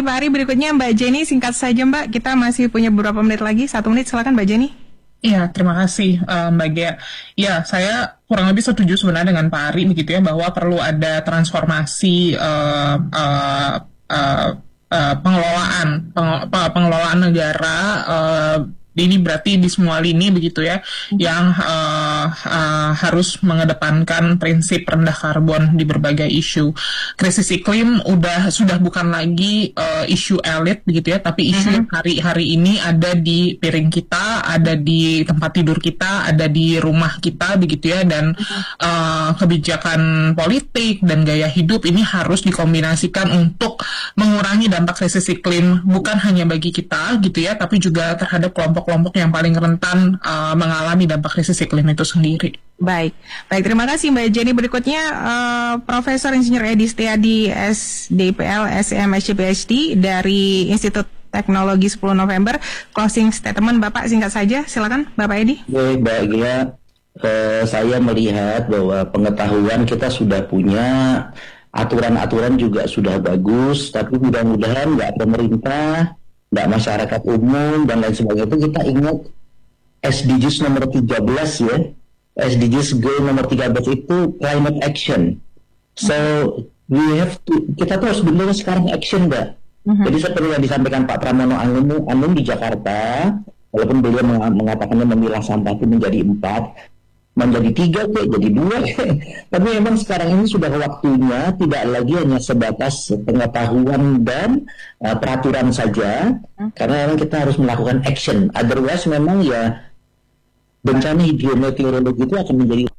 Pak Ari. Berikutnya Mbak Jenny, singkat saja Mbak. Kita masih punya beberapa menit lagi. 1 menit, silakan Mbak Jenny. Iya, terima kasih Mbak Gea. Ya, saya kurang lebih setuju sebenarnya dengan Pak Ari begitu ya, bahwa perlu ada transformasi pengelolaan negara. Ini berarti di semua lini begitu ya, yang harus mengedepankan prinsip rendah karbon di berbagai isu. Krisis iklim sudah bukan lagi isu elit begitu ya, tapi isu yang hari-hari ini ada di piring kita, ada di tempat tidur kita, ada di rumah kita begitu ya, dan kebijakan politik dan gaya hidup ini harus dikombinasikan untuk mengurangi dampak krisis iklim, bukan hanya bagi kita gitu ya, tapi juga terhadap kelompok yang paling rentan mengalami dampak krisis iklim itu sendiri. Baik, terima kasih Mbak Jenny. Berikutnya Profesor Insinyur Edi Setiadi, SDPL, SMSc PhD dari Institut Teknologi 10 November. Closing statement Bapak singkat saja, silakan Bapak Edi. Baik, Mbak Gila, saya melihat bahwa pengetahuan kita sudah punya, aturan-aturan juga sudah bagus, tapi mudah-mudahan nggak pemerintah, nggak masyarakat umum dan lain sebagainya itu kita ingat SDGs nomor 13 ya. SDGs goal nomor 13 itu climate action. So kita tuh harus benar sekarang action, Mbak. Jadi seperti yang disampaikan Pak Pramono Anung di Jakarta, walaupun beliau mengatakannya memilah sampah itu menjadi 4, menjadi 3 jadi 2 tapi memang sekarang ini sudah waktunya tidak lagi hanya sebatas pengetahuan dan peraturan saja, karena memang kita harus melakukan action, otherwise memang ya bencana hidrometeorologi itu akan menjadi